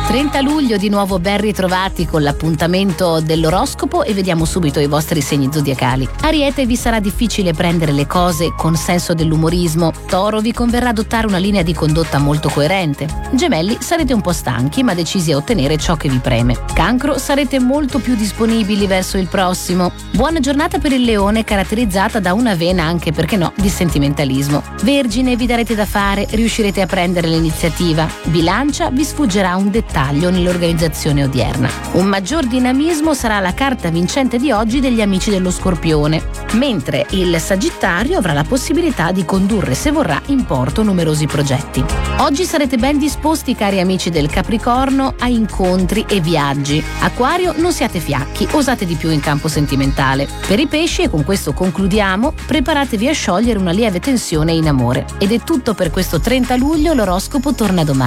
30 luglio di nuovo ben ritrovati con l'appuntamento dell'oroscopo e vediamo subito i vostri segni zodiacali. Ariete, vi sarà difficile prendere le cose con senso dell'umorismo. Toro, vi converrà adottare una linea di condotta molto coerente. Gemelli, sarete un po' stanchi ma decisi a ottenere ciò che vi preme. Cancro, sarete molto più disponibili verso il prossimo. Buona giornata per il Leone, caratterizzata da una vena, anche perché no, di sentimentalismo. Vergine, vi darete da fare, riuscirete a prendere l'iniziativa. Bilancia, vi sfuggerà un dettaglio nell'organizzazione odierna. Un maggior dinamismo sarà la carta vincente di oggi degli amici dello Scorpione, mentre il Sagittario avrà la possibilità di condurre, se vorrà, in porto numerosi progetti. Oggi sarete ben disposti, cari amici del Capricorno, a incontri e viaggi. Acquario, non siate fiacchi, osate di più in campo sentimentale. Per i Pesci, e con questo concludiamo, preparatevi a sciogliere una lieve tensione in amore. Ed è tutto per questo 30 luglio, l'oroscopo torna domani.